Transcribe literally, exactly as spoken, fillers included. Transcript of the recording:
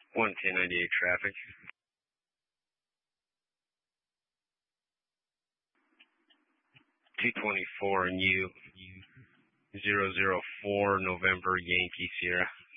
one ten ninety-eight traffic. two twenty-four and U zero zero four November Yankee Sierra.